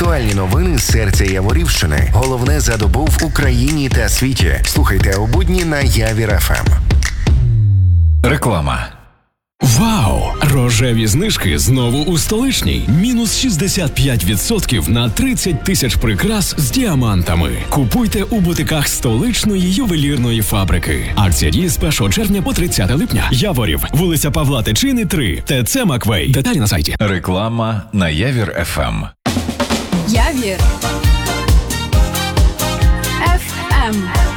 Актуальні новини з серця Яворівщини. Головне за добу в Україні та світі. Слухайте у будні на Явір ФМ. Реклама. Вау! Рожеві знижки знову у Столичній. Мінус 65% на 30 тисяч прикрас з діамантами. Купуйте у бутиках Столичної ювелірної фабрики. Акція діє з 1 червня по 30 липня. Яворів, вулиця Павла Тичини, 3. ТЦ Маквей. Деталі на сайті. Реклама на Явір ФМ. Явір ФМ.